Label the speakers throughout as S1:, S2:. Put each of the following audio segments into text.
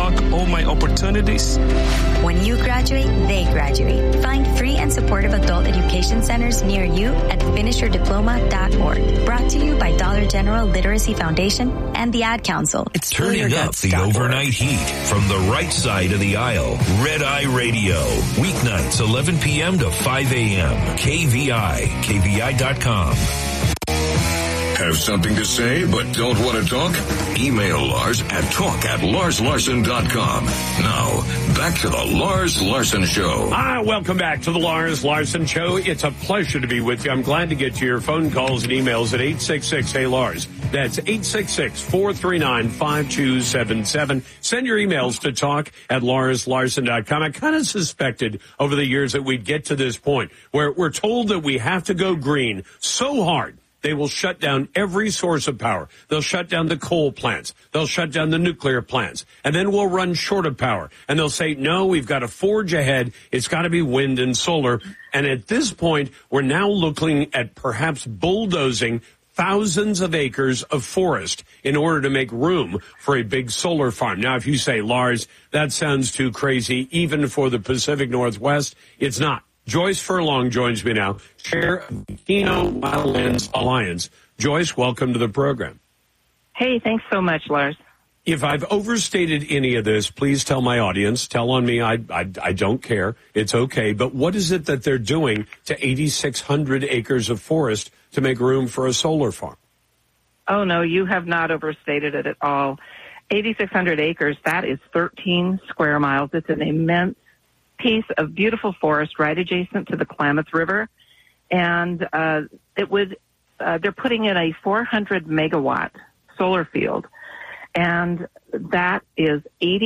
S1: unlock all my opportunities?
S2: When you graduate, they graduate. Find free and supportive adult education centers near you at finishyourdiploma.org. Brought to you by Dollar General Literacy Foundation and the Ad Council.
S3: It's turning up the overnight heat from the right side of the aisle. Red Eye Radio. Weeknights, 11 p.m. to 5 a.m. KVI. KVI.com.
S4: Have something to say but don't want to talk? Email Lars at talk@LarsLarson.com. Now, back to the Lars Larson Show.
S5: Welcome back to the Lars Larson Show. It's a pleasure to be with you. I'm glad to get to your phone calls and emails at 866-HEY-LARS. That's 866-439-5277. Send your emails to talk@LarsLarson.com. I kind of suspected over the years that we'd get to this point where we're told that we have to go green so hard they will shut down every source of power. They'll shut down the coal plants. They'll shut down the nuclear plants. And then we'll run short of power. And they'll say, no, we've got to forge ahead. It's got to be wind and solar. And at this point, we're now looking at perhaps bulldozing thousands of acres of forest in order to make room for a big solar farm. Now, if you say, Lars, that sounds too crazy, even for the Pacific Northwest, it's not. Joyce Furlong joins me now, chair of the Keno Wildlands Alliance. Joyce, welcome to the program.
S6: Hey, thanks so much, Lars.
S5: If I've overstated any of this, please tell my audience. Tell on me. I don't care. It's okay. But what is it that they're doing to 8,600 acres of forest to make room for a solar farm?
S6: Oh, no, you have not overstated it at all. 8,600 acres, that is 13 square miles. It's an immense piece of beautiful forest right adjacent to the Klamath River. And they're putting in a 400 megawatt solar field. And that is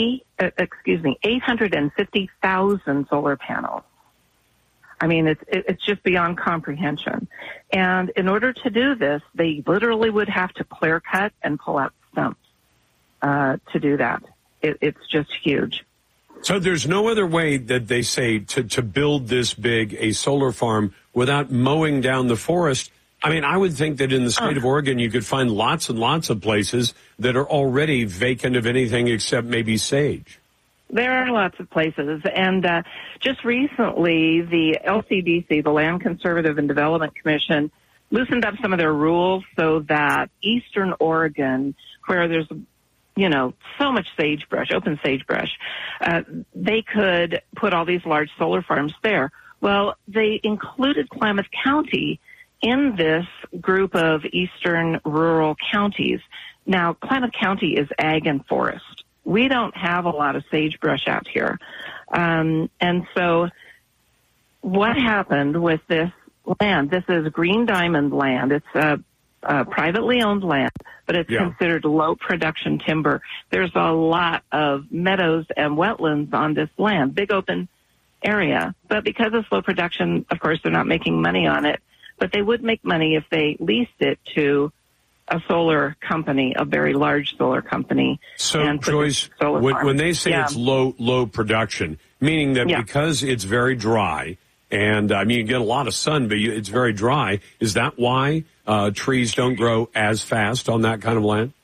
S6: 850,000 solar panels. I mean, it's just beyond comprehension. And in order to do this, they literally would have to clear cut and pull out stumps to do that. It's just huge.
S5: So there's no other way that they say to build this big a solar farm without mowing down the forest. I mean, I would think that in the state of Oregon, you could find lots and lots of places that are already vacant of anything except maybe sage.
S6: There are lots of places. And just recently, the LCDC, the Land Conservative and Development Commission, loosened up some of their rules so that eastern Oregon, where there's so much sagebrush, open sagebrush, they could put all these large solar farms there. Well, they included Klamath County in this group of eastern rural counties. Now, Klamath County is ag and forest. We don't have a lot of sagebrush out here. And so what happened with this land, this is Green Diamond land. It's privately owned land, but it's considered low production timber. There's a lot of meadows and wetlands on this land, big open area. But because it's low production, of course, they're not making money on it. But they would make money if they leased it to a solar company, a very large solar company.
S5: So, Joyce, when they say it's low production, meaning that because it's very dry, and I mean, you get a lot of sun, but it's very dry, is that why trees don't grow as fast on that kind of land?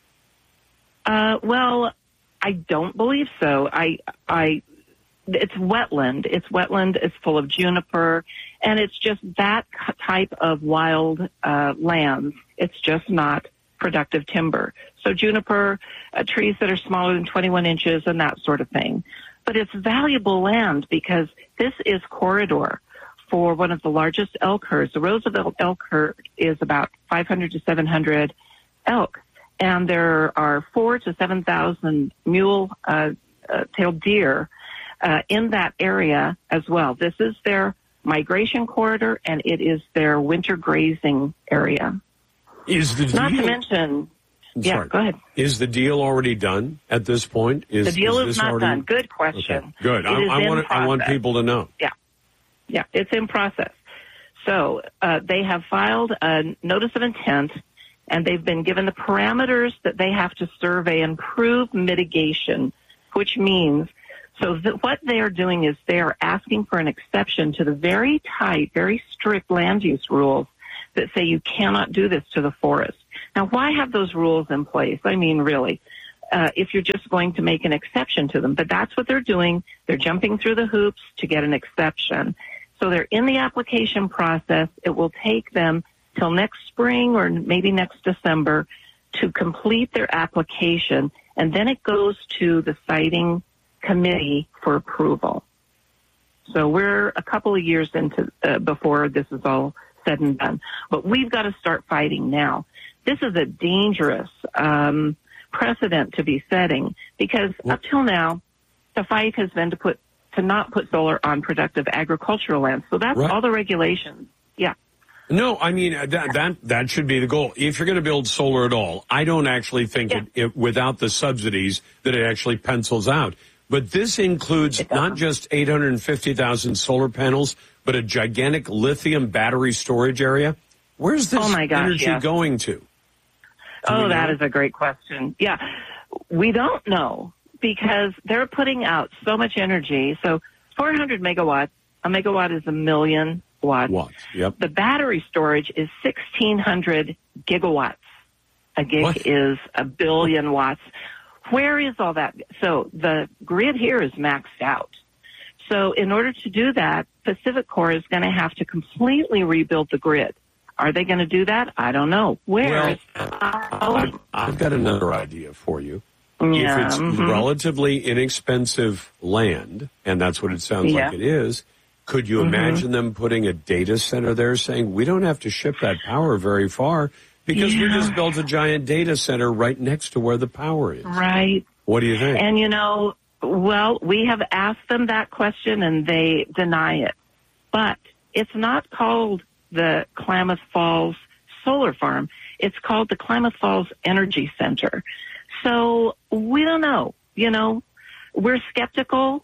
S6: Well, I don't believe so. It's wetland. It's full of juniper, and it's just that type of wild lands. It's just not productive timber. So juniper, trees that are smaller than 21 inches and that sort of thing. But it's valuable land because this is corridor for one of the largest elk herds. The Roosevelt elk herd is about 500 to 700 elk, and there are 4,000 to 7,000 mule-tailed deer in that area as well. This is their migration corridor, and it is their winter grazing area. Not to mention, go ahead.
S5: Is the deal already done at this point?
S6: The deal is not done. Good question.
S5: Okay. Good. I want people to know.
S6: Yeah, it's in process. So they have filed a notice of intent, and they've been given the parameters that they have to survey and prove mitigation, which means what they are doing is they are asking for an exception to the very tight, very strict land use rules that say you cannot do this to the forest. Now, why have those rules in place? I mean, really, if you're just going to make an exception to them. But that's what they're doing. They're jumping through the hoops to get an exception. So they're in the application process. It will take them till next spring or maybe next December to complete their application, and then it goes to the siting committee for approval. So we're a couple of years into before this is all said and done. But we've got to start fighting now. This is a dangerous precedent to be setting, because up till now, the fight has been to not put solar on productive agricultural lands. So that's all the regulations. Yeah.
S5: No, I mean, that should be the goal. If you're going to build solar at all, I don't actually think it without the subsidies that it actually pencils out. But this includes not just 850,000 solar panels, but a gigantic lithium battery storage area. Where's this energy going to?
S6: That is a great question. Yeah, we don't know, because they're putting out so much energy. So 400 megawatts, a megawatt is 1 million watts.
S5: Yep.
S6: The battery storage is 1,600 gigawatts. A gig is 1 billion watts. Where is all that? So the grid here is maxed out. So in order to do that, PacifiCorp is going to have to completely rebuild the grid. Are they going to do that? I don't know.
S5: I've got another idea for you.
S6: Yeah,
S5: if it's relatively inexpensive land, and that's what it sounds like it is, could you imagine them putting a data center there, saying, we don't have to ship that power very far because we just built a giant data center right next to where the power is?
S6: Right.
S5: What do you think?
S6: And, we have asked them that question, and they deny it. But it's not called the Klamath Falls Solar Farm. It's called the Klamath Falls Energy Center. So we don't know. We're skeptical.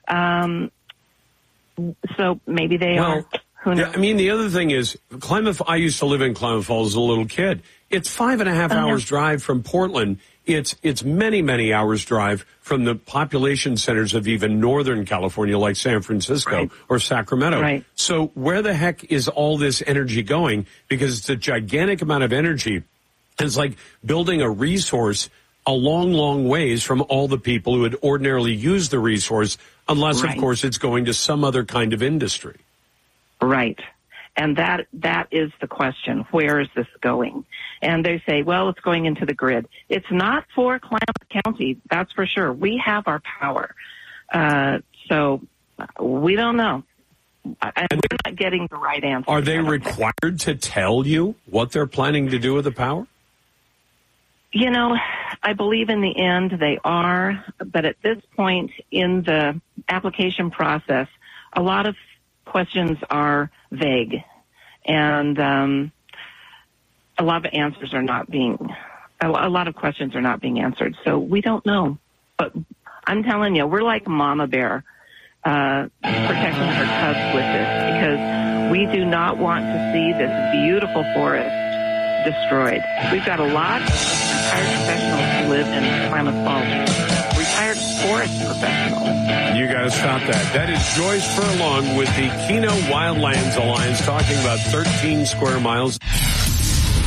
S6: So maybe they are. Who knows?
S5: I mean, the other thing is, I used to live in Klamath Falls as a little kid. It's 5.5 hours drive from Portland. It's many, many hours drive from the population centers of even Northern California, like San Francisco or Sacramento.
S6: Right.
S5: So where the heck is all this energy going? Because it's a gigantic amount of energy. It's like building a resource a long, long ways from all the people who would ordinarily use the resource, unless, of course, it's going to some other kind of industry.
S6: Right. And that is the question. Where is this going? And they say, well, it's going into the grid. It's not for Klamath County, that's for sure. We have our power. So we don't know. And we're not getting the right answer.
S5: Are they required to tell you what they're planning to do with the power?
S6: I believe in the end they are, but at this point in the application process, a lot of questions are vague, and a lot of questions are not being answered. So we don't know. But I'm telling you, we're like Mama Bear, protecting her cubs with this, because we do not want to see this beautiful forest destroyed. We've got a lot of retired professionals who live in Klamath Falls. Retired forest professionals.
S5: You got to stop that. That is Joyce Furlong with the Keno Wildlands Alliance talking about 13 square miles.